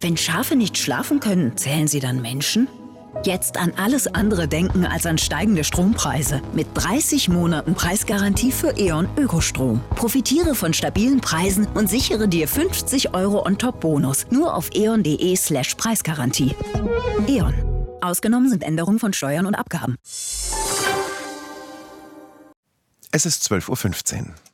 Wenn Schafe nicht schlafen können, zählen sie dann Menschen? Jetzt an alles andere denken als an steigende Strompreise. Mit 30 Monaten Preisgarantie für E.ON Ökostrom. Profitiere von stabilen Preisen und sichere dir 50 € on-top-Bonus. Nur auf eon.de/Preisgarantie. E.ON. Ausgenommen sind Änderungen von Steuern und Abgaben. Es ist 12:15 Uhr.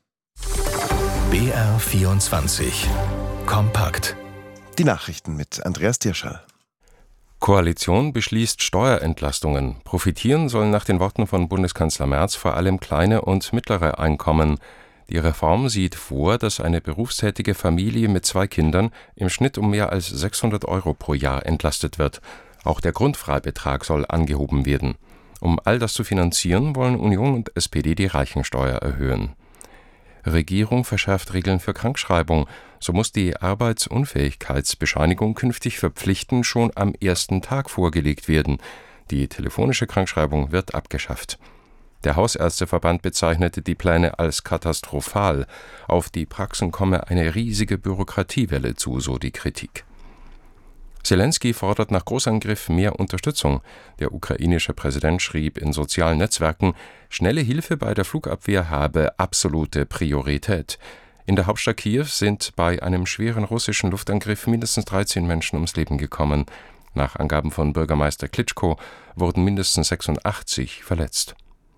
BR24 Kompakt. Die Nachrichten mit Andreas Dirschall. Koalition beschließt Steuerentlastungen. Profitieren sollen nach den Worten von Bundeskanzler Merz vor allem kleine und mittlere Einkommen. Die Reform sieht vor, dass eine berufstätige Familie mit 2 Kindern im Schnitt um mehr als 600 € pro Jahr entlastet wird. Auch der Grundfreibetrag soll angehoben werden. Um all das zu finanzieren, wollen Union und SPD die Reichensteuer erhöhen. Regierung verschärft Regeln für Krankschreibung. So muss die Arbeitsunfähigkeitsbescheinigung künftig verpflichtend schon am ersten Tag vorgelegt werden. Die telefonische Krankschreibung wird abgeschafft. Der Hausärzteverband bezeichnete die Pläne als katastrophal. Auf die Praxen komme eine riesige Bürokratiewelle zu, so die Kritik. Zelensky fordert nach Großangriff mehr Unterstützung. Der ukrainische Präsident schrieb in sozialen Netzwerken, schnelle Hilfe bei der Flugabwehr habe absolute Priorität. In der Hauptstadt Kiew sind bei einem schweren russischen Luftangriff mindestens 13 Menschen ums Leben gekommen. Nach Angaben von Bürgermeister Klitschko wurden mindestens 86 verletzt.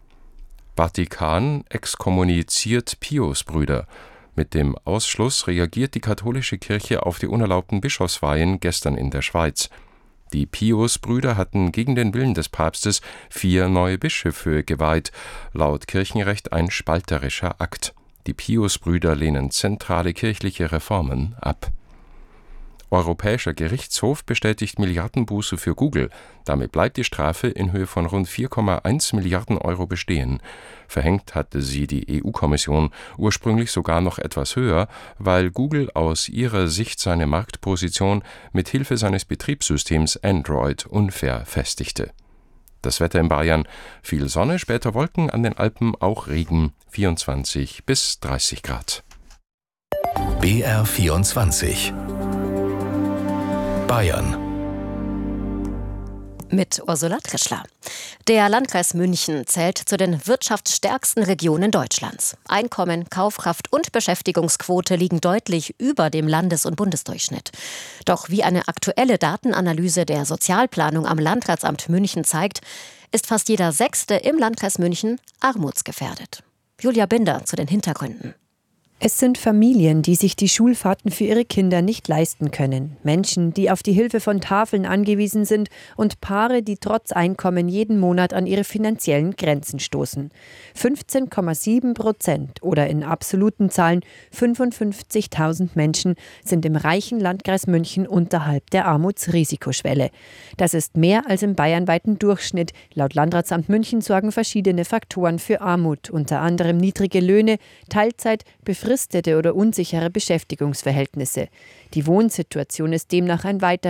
Vatikan exkommuniziert Piusbrüder. Mit dem Ausschluss reagiert die katholische Kirche auf die unerlaubten Bischofsweihen gestern in der Schweiz. Die Piusbrüder hatten gegen den Willen des Papstes 4 neue Bischöfe geweiht, laut Kirchenrecht ein spalterischer Akt. Die Piusbrüder lehnen zentrale kirchliche Reformen ab. Europäischer Gerichtshof bestätigt Milliardenbuße für Google. Damit bleibt die Strafe in Höhe von rund 4,1 Milliarden € bestehen. Verhängt hatte sie die EU-Kommission ursprünglich sogar noch etwas höher, weil Google aus ihrer Sicht seine Marktposition mit Hilfe seines Betriebssystems Android unfair festigte. Das Wetter in Bayern: viel Sonne, später Wolken, an den Alpen auch Regen, 24 bis 30 Grad. BR24 Bayern. Mit Ursula Trischler. Der Landkreis München zählt zu den wirtschaftsstärksten Regionen Deutschlands. Einkommen, Kaufkraft und Beschäftigungsquote liegen deutlich über dem Landes- und Bundesdurchschnitt. Doch wie eine aktuelle Datenanalyse der Sozialplanung am Landratsamt München zeigt, ist fast jeder Sechste im Landkreis München armutsgefährdet. Julia Binder zu den Hintergründen. Es sind Familien, die sich die Schulfahrten für ihre Kinder nicht leisten können. Menschen, die auf die Hilfe von Tafeln angewiesen sind und Paare, die trotz Einkommen jeden Monat an ihre finanziellen Grenzen stoßen. 15,7% oder in absoluten Zahlen 55.000 Menschen sind im reichen Landkreis München unterhalb der Armutsrisikoschwelle. Das ist mehr als im bayernweiten Durchschnitt. Laut Landratsamt München sorgen verschiedene Faktoren für Armut, unter anderem niedrige Löhne, Teilzeit, befristete oder unsichere Beschäftigungsverhältnisse. Die Wohnsituation ist demnach ein weiterer